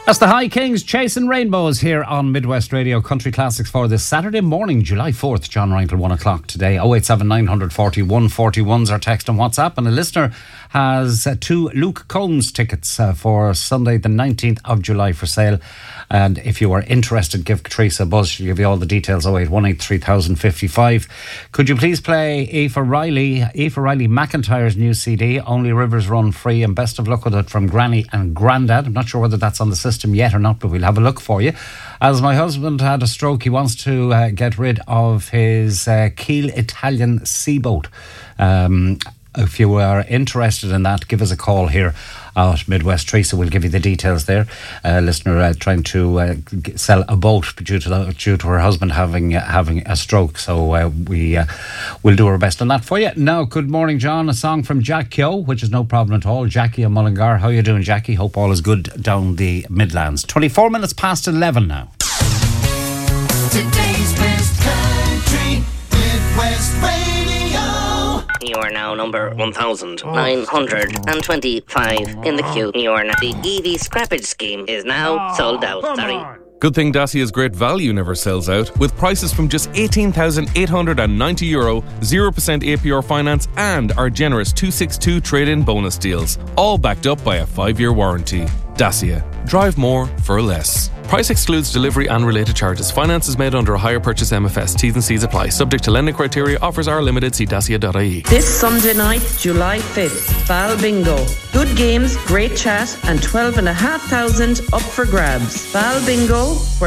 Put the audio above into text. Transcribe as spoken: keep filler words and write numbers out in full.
That's the High Kings chasing rainbows here on Midwest Radio Country Classics for this Saturday morning, July fourth. John Ryan till one o'clock today. oh eight seven nine forty, one forty-one's our text and WhatsApp. And a listener has uh, two Luke Combs tickets uh, for Sunday the nineteenth of July for sale. And if you are interested, give Teresa a buzz. She'll give you all the details. oh eight one eight, three thousand fifty-five. Could you please play Aoife Riley, Aoife Riley McIntyre's new C D, Only Rivers Run Free, and best of luck with it from Granny and Grandad. I'm not sure whether that's on the system yet or not, but we'll have a look for you. As my husband had a stroke, he wants to uh, get rid of his uh, Kiel Italian Seaboat. Um, if you are interested in that, give us a call here at Midwest. Teresa will give you the details there. Uh, listener uh, trying to uh, g- sell a boat due to the, due to her husband having uh, having a stroke. So uh, we uh, will do our best on that for you. Now, good morning, John. A song from Jack Kyo, which is no problem at all. Jackie and Mullingar. How you doing, Jackie? Hope all is good down the Midlands. twenty-four minutes past eleven now. Today's best country, Midwest Radio. You are now number one thousand nine hundred twenty-five in the queue. You are now. The E V scrappage scheme is now sold out. Sorry. Good thing Dacia's great value never sells out, with prices from just eighteen thousand eight hundred ninety euro, zero percent A P R finance and our generous two sixty-two trade-in bonus deals, all backed up by a five-year warranty. Dacia. Drive more for less. Price excludes delivery and related charges. Finance is made under a hire purchase M F S. T's and C's apply. Subject to lending criteria. Offers are limited. See dacia dot I E. This Sunday night, July fifth, Bal Bingo. Good games, great chat and twelve and a half thousand up for grabs. Bal Bingo, where